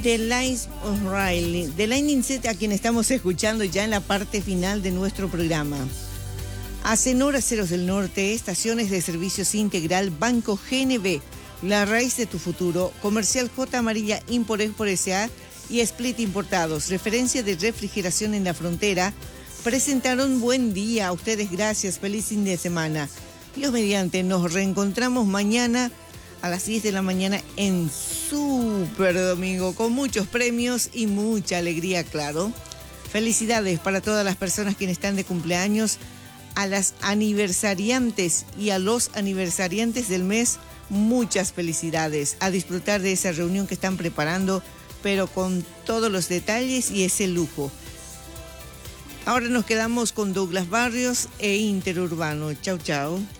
O'Reilly, The Lightning Set, a quien estamos escuchando ya en la parte final de nuestro programa. Acenor Aceros del Norte, estaciones de servicios integral, Banco GNB, la raíz de tu futuro, Comercial J Amarilla Import-Export S.A. y Split Importados, referencia de refrigeración en la frontera, presentaron Buen Día. A ustedes gracias, feliz fin de semana. Dios mediante, nos reencontramos mañana a las 10 de la mañana en Super Domingo, con muchos premios y mucha alegría, claro. Felicidades para todas las personas quienes están de cumpleaños, a las aniversariantes y a los aniversariantes del mes, muchas felicidades. A disfrutar de esa reunión que están preparando, pero con todos los detalles y ese lujo. Ahora nos quedamos con Douglas Barrios e Interurbano. Chau, chau.